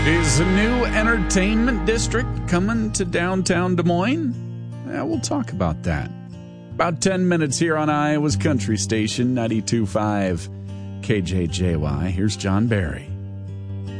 Is a new entertainment district coming to downtown Des Moines? Yeah, we'll talk about that. About 10 minutes here on Iowa's Country Station, 92.5 KJJY. Here's John Barry.